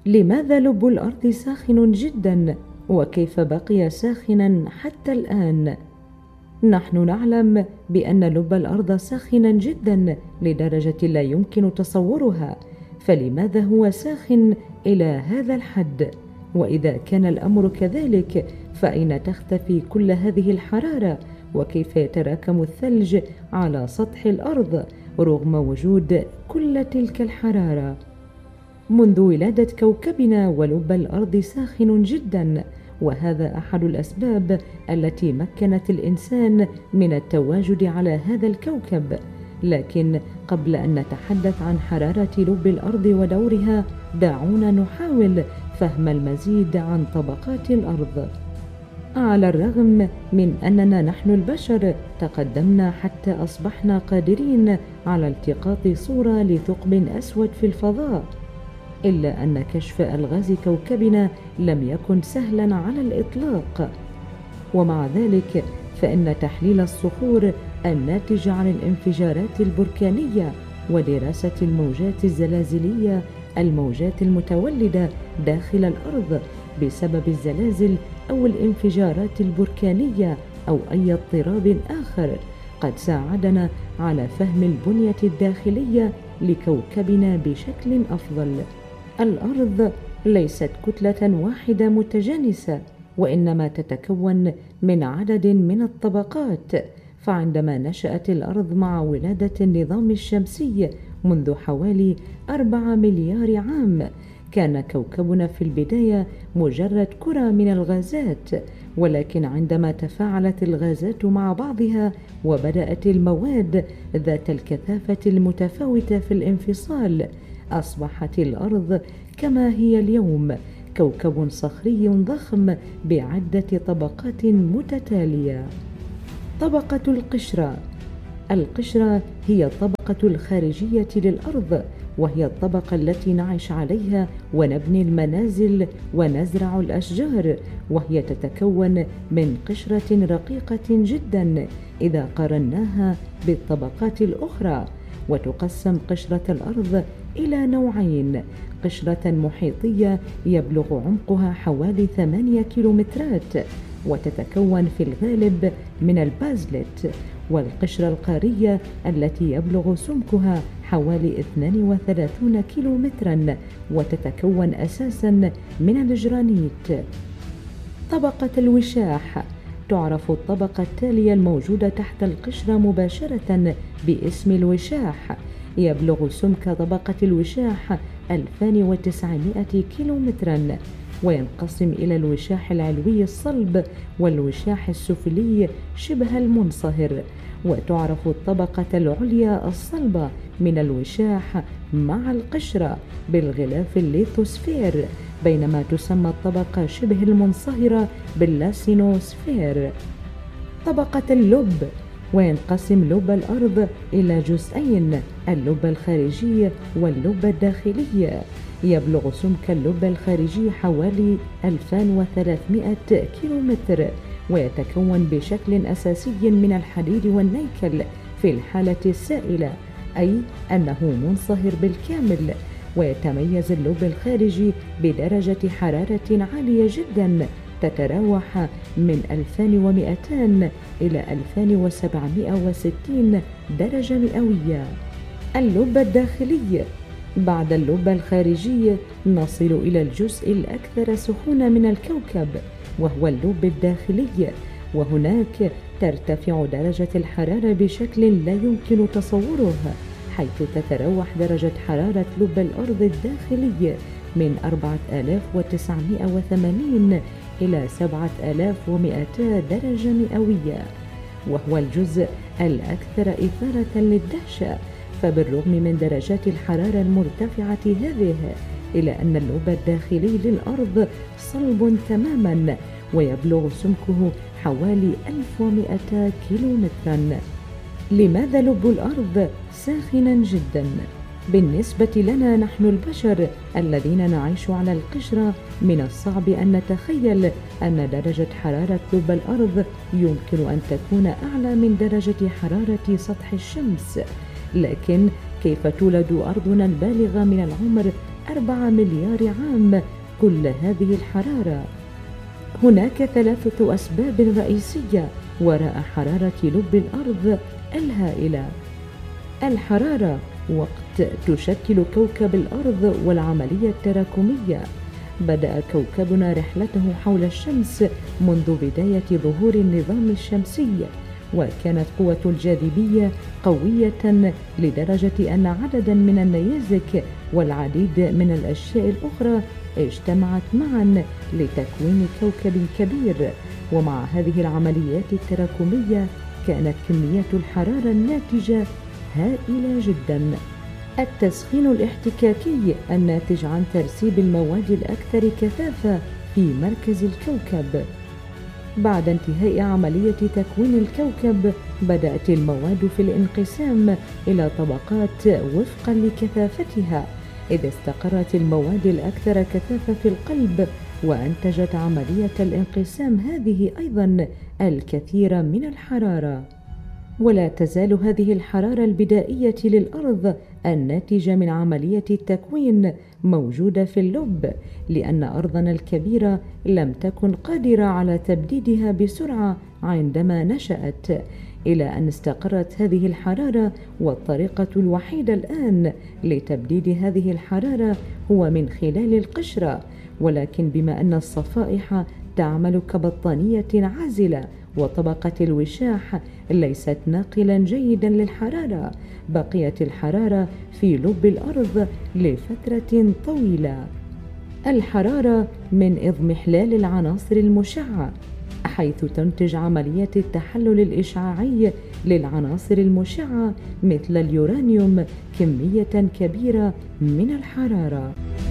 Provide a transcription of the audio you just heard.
لماذا لب الأرض ساخن جدا؟ وكيف بقي ساخنا حتى الآن؟ نحن نعلم بأن لب الأرض ساخنا جدا لدرجة لا يمكن تصورها، فلماذا هو ساخن إلى هذا الحد؟ وإذا كان الأمر كذلك، فأين تختفي كل هذه الحرارة؟ وكيف يتراكم الثلج على سطح الأرض رغم وجود كل تلك الحرارة؟ منذ ولادة كوكبنا ولب الأرض ساخن جدا، وهذا أحد الأسباب التي مكنت الإنسان من التواجد على هذا الكوكب. لكن قبل أن نتحدث عن حرارة لب الأرض ودورها، دعونا نحاول فهم المزيد عن طبقات الأرض. على الرغم من أننا نحن البشر تقدمنا حتى أصبحنا قادرين على التقاط صورة لثقب أسود في الفضاء، إلا أن كشف ألغاز كوكبنا لم يكن سهلا على الإطلاق. ومع ذلك فإن تحليل الصخور الناتجة عن الانفجارات البركانية ودراسة الموجات الزلازلية، الموجات المتولدة داخل الأرض بسبب الزلازل أو الانفجارات البركانية أو أي اضطراب آخر، قد ساعدنا على فهم البنية الداخلية لكوكبنا بشكل أفضل. الأرض ليست كتلة واحدة متجانسة، وإنما تتكون من عدد من الطبقات. فعندما نشأت الأرض مع ولادة النظام الشمسي منذ حوالي 4 مليار عام، كان كوكبنا في البداية مجرد كرة من الغازات، ولكن عندما تفاعلت الغازات مع بعضها وبدأت المواد ذات الكثافة المتفاوتة في الانفصال، أصبحت الأرض كما هي اليوم، كوكب صخري ضخم بعدة طبقات متتالية. طبقة القشرة. القشرة هي الطبقة الخارجية للأرض، وهي الطبقة التي نعيش عليها ونبني المنازل ونزرع الأشجار، وهي تتكون من قشرة رقيقة جدا إذا قارناها بالطبقات الأخرى. وتقسم قشرة الأرض إلى نوعين: قشرة محيطية يبلغ عمقها حوالي 8 كيلومترات وتتكون في الغالب من البازلت، والقشرة القارية التي يبلغ سمكها حوالي 32 كيلومترا وتتكون أساسا من الجرانيت. طبقة الوشاح. تعرف الطبقة التالية الموجودة تحت القشرة مباشرة باسم الوشاح. يبلغ سمك طبقة الوشاح 2900 كيلومترا، وينقسم إلى الوشاح العلوي الصلب والوشاح السفلي شبه المنصهر. وتعرف الطبقة العليا الصلبة من الوشاح مع القشرة بالغلاف الليثوسفير، بينما تسمى الطبقة شبه المنصهرة باللاسينوسفير. طبقة اللب. وينقسم لب الأرض إلى جزئين: اللب الخارجي واللب الداخلي. يبلغ سمك اللب الخارجي حوالي 2300 كيلومتر، ويتكون بشكل أساسي من الحديد والنيكل في الحالة السائلة، أي أنه منصهر بالكامل. ويتميز اللب الخارجي بدرجة حرارة عالية جدا تتراوح من 2200 إلى 2760 درجة مئوية. اللب الداخلي. بعد اللب الخارجي نصل إلى الجزء الأكثر سخونة من الكوكب، وهو اللب الداخلي، وهناك ترتفع درجة الحرارة بشكل لا يمكن تصوره، حيث تتراوح درجة حرارة لب الأرض الداخلي من 4980 إلى 7200 درجة مئوية، وهو الجزء الأكثر إثارة للدهشة. فبالرغم من درجات الحرارة المرتفعة هذه، إلا أن اللب الداخلي للأرض صلب تماما، ويبلغ سمكه حوالي 1200 كيلومترا. لماذا لب الأرض ساخنا جدا؟ بالنسبة لنا نحن البشر الذين نعيش على القشرة، من الصعب أن نتخيل أن درجة حرارة لب الأرض يمكن أن تكون أعلى من درجة حرارة سطح الشمس. لكن كيف تولد أرضنا البالغة من العمر 4 مليار عام كل هذه الحرارة. هناك 3 أسباب رئيسية وراء حرارة لب الأرض الهائلة. الحرارة وقت تشكل كوكب الأرض والعملية التراكمية. بدأ كوكبنا رحلته حول الشمس منذ بداية ظهور النظام الشمسي، وكانت قوة الجاذبية قوية لدرجة أن عددا من النيازك والعديد من الأشياء الأخرى اجتمعت معا لتكوين كوكب كبير. ومع هذه العمليات التراكمية كانت كمية الحرارة الناتجة هائلة جدا. التسخين الاحتكاكي الناتج عن ترسيب المواد الأكثر كثافة في مركز الكوكب. بعد انتهاء عملية تكوين الكوكب بدأت المواد في الانقسام إلى طبقات وفقا لكثافتها، إذ استقرت المواد الأكثر كثافة في القلب، وأنتجت عملية الانقسام هذه أيضا الكثير من الحرارة. ولا تزال هذه الحرارة البدائية للأرض الناتجة من عملية التكوين موجودة في اللب، لأن أرضنا الكبيرة لم تكن قادرة على تبديدها بسرعة عندما نشأت، إلى أن استقرت هذه الحرارة. والطريقة الوحيدة الآن لتبديد هذه الحرارة هو من خلال القشرة، ولكن بما أن الصفائح تعمل كبطانية عازلة وطبقة الوشاح ليست ناقلا جيدا للحرارة، بقيت الحرارة في لب الأرض لفترة طويلة. الحرارة من إضمحلال العناصر المشعة، حيث تنتج عملية التحلل الإشعاعي للعناصر المشعة مثل اليورانيوم كمية كبيرة من الحرارة.